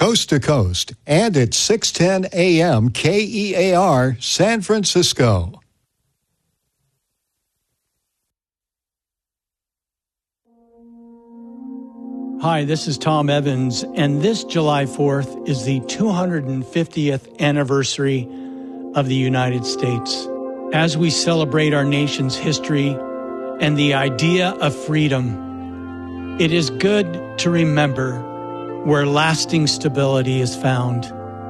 coast to coast, and at 610 AM KEAR, San Francisco. Hi, this is Tom Evans, and this July 4th is the 250th anniversary of the United States. As we celebrate our nation's history and the idea of freedom, it is good to remember where lasting stability is found.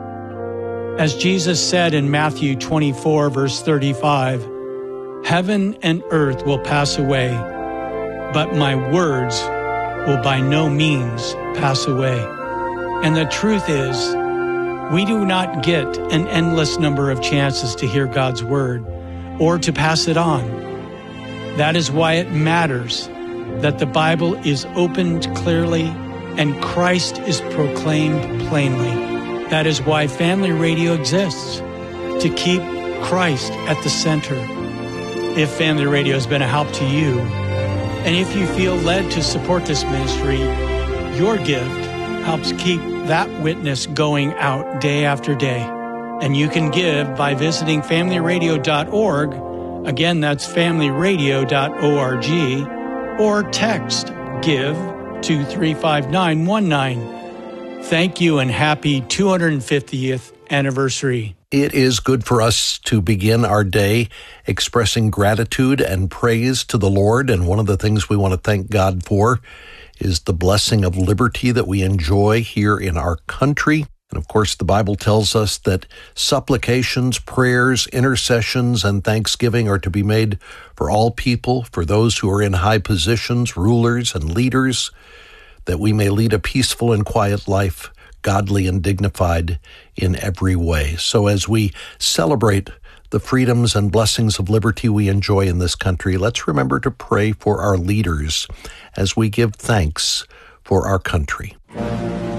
As Jesus said in Matthew 24, verse 35, "Heaven and earth will pass away, but my words will by no means pass away." And the truth is, we do not get an endless number of chances to hear God's word or to pass it on. That is why it matters that the Bible is opened clearly and Christ is proclaimed plainly. That is why Family Radio exists, to keep Christ at the center. If Family Radio has been a help to you, and if you feel led to support this ministry, your gift helps keep that witness going out day after day. And you can give by visiting familyradio.org. Again, that's familyradio.org, or text GIVE to 35919. Thank you and happy 250th anniversary. It is good for us to begin our day expressing gratitude and praise to the Lord. And one of the things we want to thank God for is the blessing of liberty that we enjoy here in our country. And of course, the Bible tells us that supplications, prayers, intercessions, and thanksgiving are to be made for all people, for those who are in high positions, rulers and leaders, that we may lead a peaceful and quiet life, godly and dignified in every way. So as we celebrate the freedoms and blessings of liberty we enjoy in this country, let's remember to pray for our leaders as we give thanks for our country.